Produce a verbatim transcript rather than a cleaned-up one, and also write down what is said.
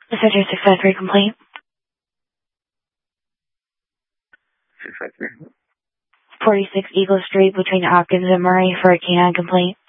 Passenger six five three complaint. six five three. forty-six Eagle Street between Hopkins and Murray for a canine complaint.